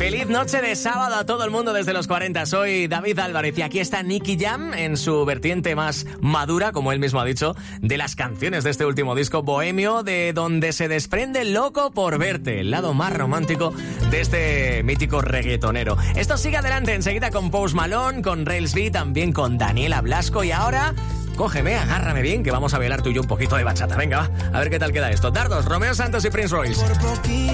Feliz noche de sábado a todo el mundo desde los 40. Soy David Álvarez y aquí está Nicky Jam en su vertiente más madura, como él mismo ha dicho, de las canciones de este último disco bohemio, de donde se desprende Loco por verte, el lado más romántico de este mítico reggaetonero. Esto sigue adelante enseguida con Post Malone, con Rails B, también con Daniela Blasco y ahora... Cógeme, agárrame bien, que vamos a bailar tú y yo un poquito de bachata. Venga, va, a ver qué tal queda esto. Dardos, Romeo Santos y Prince Royce.